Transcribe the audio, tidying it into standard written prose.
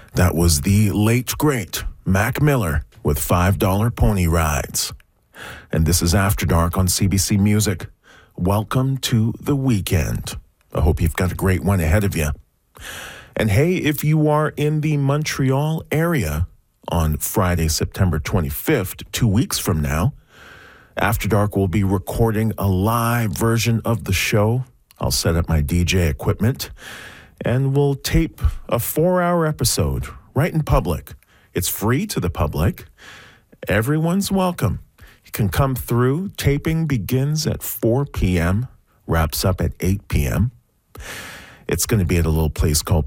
That was the late, great Mac Miller with $5 Pony Rides. And this is After Dark on CBC Music. Welcome to the weekend. I hope you've got a great one ahead of you. And hey, if you are in the Montreal area on Friday, September 25th, 2 weeks from now, After Dark will be recording a live version of the show. I'll set up my DJ equipment, and we'll tape a 4-hour episode right in public. It's free to the public. Everyone's welcome. You can come through. Taping begins at 4 p.m., wraps up at 8 p.m. It's going to be at a little place called